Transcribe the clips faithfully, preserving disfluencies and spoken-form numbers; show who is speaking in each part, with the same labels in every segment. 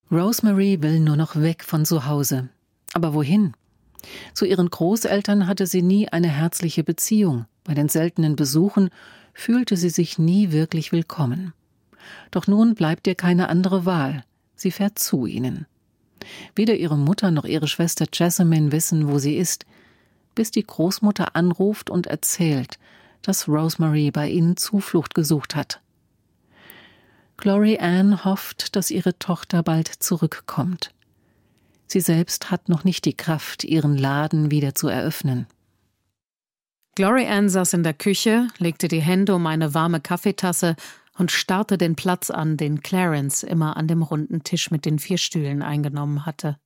Speaker 1: Rosemary will nur noch weg von zu Hause. Aber wohin? Zu ihren Großeltern hatte sie nie eine herzliche Beziehung. Bei den seltenen Besuchen fühlte sie sich nie wirklich willkommen. Doch nun bleibt ihr keine andere Wahl. Sie fährt zu ihnen. Weder ihre Mutter noch ihre Schwester Jessamine wissen, wo sie ist, bis die Großmutter anruft und erzählt, dass Rosemary bei ihnen Zuflucht gesucht hat. Glory Ann hofft, dass ihre Tochter bald zurückkommt. Sie selbst hat noch nicht die Kraft, ihren Laden wieder zu eröffnen.
Speaker 2: Glory Ann saß in der Küche, legte die Hände um eine warme Kaffeetasse und starrte den Platz an, den Clarence immer an dem runden Tisch mit den vier Stühlen eingenommen hatte.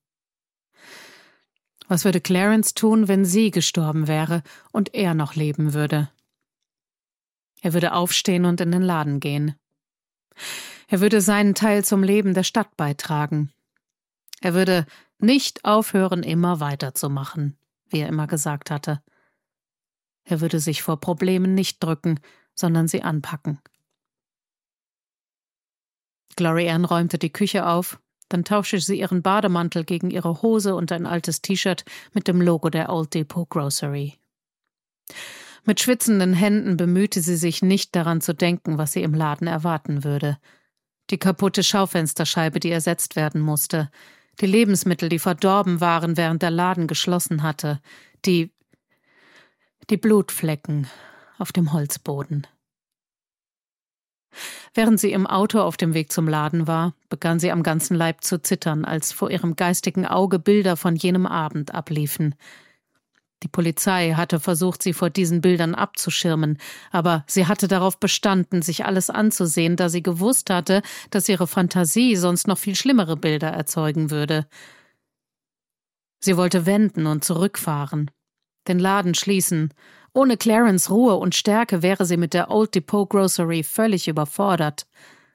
Speaker 2: Was würde Clarence tun, wenn sie gestorben wäre und er noch leben würde? Er würde aufstehen und in den Laden gehen. Er würde seinen Teil zum Leben der Stadt beitragen. Er würde nicht aufhören, immer weiterzumachen, wie er immer gesagt hatte. Er würde sich vor Problemen nicht drücken, sondern sie anpacken. Glory Ann räumte die Küche auf, dann tauschte sie ihren Bademantel gegen ihre Hose und ein altes T-Shirt mit dem Logo der Old Depot Grocery. Mit schwitzenden Händen bemühte sie sich nicht daran zu denken, was sie im Laden erwarten würde. Die kaputte Schaufensterscheibe, die ersetzt werden musste, die Lebensmittel, die verdorben waren, während der Laden geschlossen hatte, die, die Blutflecken auf dem Holzboden. Während sie im Auto auf dem Weg zum Laden war, begann sie am ganzen Leib zu zittern, als vor ihrem geistigen Auge Bilder von jenem Abend abliefen. Die Polizei hatte versucht, sie vor diesen Bildern abzuschirmen, aber sie hatte darauf bestanden, sich alles anzusehen, da sie gewusst hatte, dass ihre Fantasie sonst noch viel schlimmere Bilder erzeugen würde. Sie wollte wenden und zurückfahren, den Laden schließen. Ohne Clarence Ruhe und Stärke wäre sie mit der Old Depot Grocery völlig überfordert.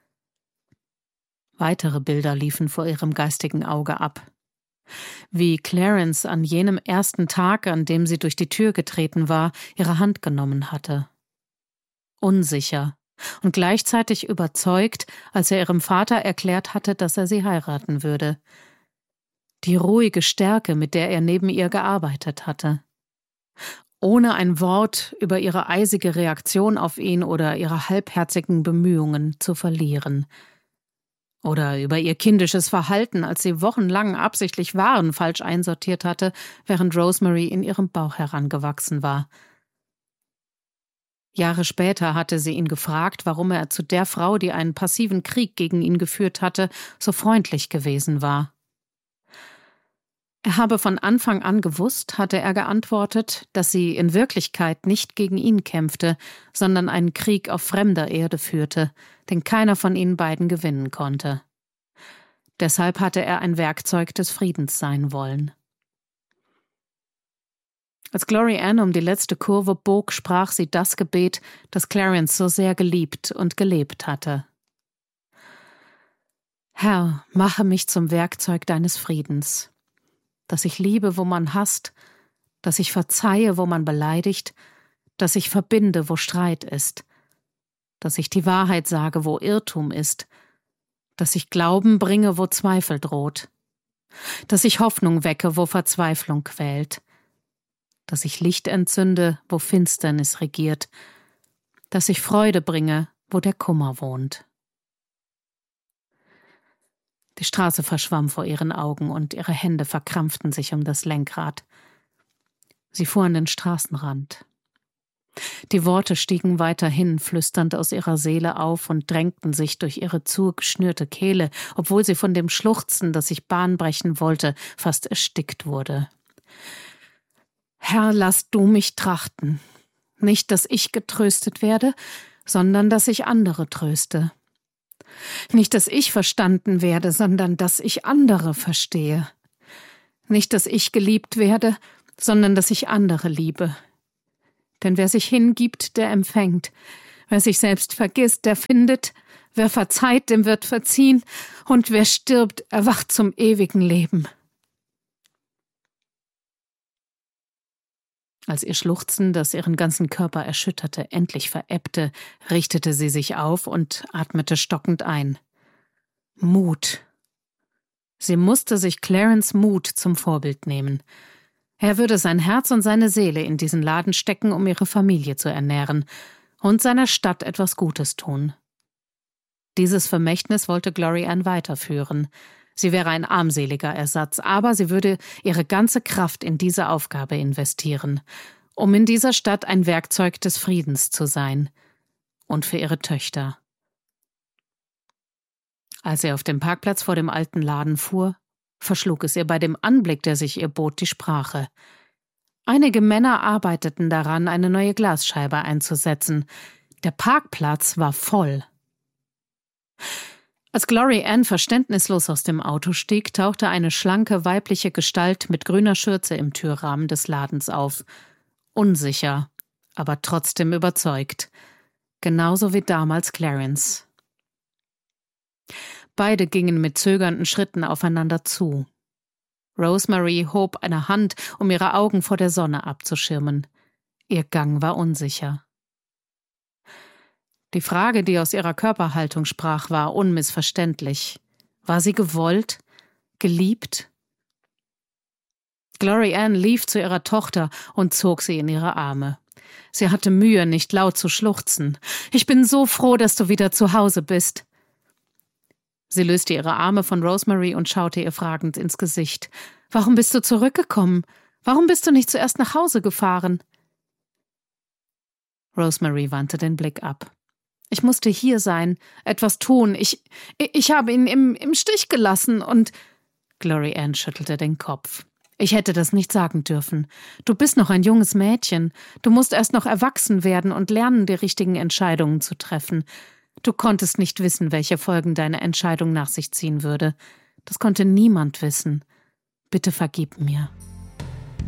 Speaker 2: Weitere Bilder liefen vor ihrem geistigen Auge ab. Wie Clarence an jenem ersten Tag, an dem sie durch die Tür getreten war, ihre Hand genommen hatte. Unsicher und gleichzeitig überzeugt, als er ihrem Vater erklärt hatte, dass er sie heiraten würde. Die ruhige Stärke, mit der er neben ihr gearbeitet hatte. Ohne ein Wort über ihre eisige Reaktion auf ihn oder ihre halbherzigen Bemühungen zu verlieren. Oder über ihr kindisches Verhalten, als sie wochenlang absichtlich Waren falsch einsortiert hatte, während Rosemary in ihrem Bauch herangewachsen war. Jahre später hatte sie ihn gefragt, warum er zu der Frau, die einen passiven Krieg gegen ihn geführt hatte, so freundlich gewesen war. Er habe von Anfang an gewusst, hatte er geantwortet, dass sie in Wirklichkeit nicht gegen ihn kämpfte, sondern einen Krieg auf fremder Erde führte, den keiner von ihnen beiden gewinnen konnte. Deshalb hatte er ein Werkzeug des Friedens sein wollen. Als Glory Ann um die letzte Kurve bog, sprach sie das Gebet, das Clarence so sehr geliebt und gelebt hatte. Herr, mache mich zum Werkzeug deines Friedens, dass ich liebe, wo man hasst, dass ich verzeihe, wo man beleidigt, dass ich verbinde, wo Streit ist, dass ich die Wahrheit sage, wo Irrtum ist, dass ich Glauben bringe, wo Zweifel droht, dass ich Hoffnung wecke, wo Verzweiflung quält, dass ich Licht entzünde, wo Finsternis regiert, dass ich Freude bringe, wo der Kummer wohnt. Die Straße verschwamm vor ihren Augen und ihre Hände verkrampften sich um das Lenkrad. Sie fuhr an den Straßenrand. Die Worte stiegen weiterhin flüsternd aus ihrer Seele auf und drängten sich durch ihre zugeschnürte Kehle, obwohl sie von dem Schluchzen, das sich Bahn brechen wollte, fast erstickt wurde. Herr, lass du mich trachten. Nicht, dass ich getröstet werde, sondern dass ich andere tröste. Nicht, dass ich verstanden werde, sondern dass ich andere verstehe. Nicht, dass ich geliebt werde, sondern dass ich andere liebe. Denn wer sich hingibt, der empfängt. Wer sich selbst vergisst, der findet. Wer verzeiht, dem wird verziehen. Und wer stirbt, erwacht zum ewigen Leben. Als ihr Schluchzen, das ihren ganzen Körper erschütterte, endlich verebbte, richtete sie sich auf und atmete stockend ein. Mut. Sie musste sich Clarence Mut zum Vorbild nehmen. Er würde sein Herz und seine Seele in diesen Laden stecken, um ihre Familie zu ernähren und seiner Stadt etwas Gutes tun. Dieses Vermächtnis wollte Glory Ann weiterführen. Sie wäre ein armseliger Ersatz, aber sie würde ihre ganze Kraft in diese Aufgabe investieren, um in dieser Stadt ein Werkzeug des Friedens zu sein. Und für ihre Töchter. Als sie auf dem Parkplatz vor dem alten Laden fuhr, verschlug es ihr bei dem Anblick, der sich ihr bot, die Sprache. Einige Männer arbeiteten daran, eine neue Glasscheibe einzusetzen. Der Parkplatz war voll. Als Glory Ann verständnislos aus dem Auto stieg, tauchte eine schlanke weibliche Gestalt mit grüner Schürze im Türrahmen des Ladens auf. Unsicher, aber trotzdem überzeugt. Genauso wie damals Clarence. Beide gingen mit zögernden Schritten aufeinander zu. Rosemary hob eine Hand, um ihre Augen vor der Sonne abzuschirmen. Ihr Gang war unsicher. Die Frage, die aus ihrer Körperhaltung sprach, war unmissverständlich. War sie gewollt? Geliebt? Glory Ann lief zu ihrer Tochter und zog sie in ihre Arme. Sie hatte Mühe, nicht laut zu schluchzen. »Ich bin so froh, dass du wieder zu Hause bist.« Sie löste ihre Arme von Rosemary und schaute ihr fragend ins Gesicht. »Warum bist du zurückgekommen? Warum bist du nicht zuerst nach Hause gefahren?« Rosemary wandte den Blick ab. »Ich musste hier sein, etwas tun. Ich, ich habe ihn im, im Stich gelassen und...« Glory Ann schüttelte den Kopf. »Ich hätte das nicht sagen dürfen. Du bist noch ein junges Mädchen. Du musst erst noch erwachsen werden und lernen, die richtigen Entscheidungen zu treffen. Du konntest nicht wissen, welche Folgen deine Entscheidung nach sich ziehen würde. Das konnte niemand wissen. Bitte vergib mir.«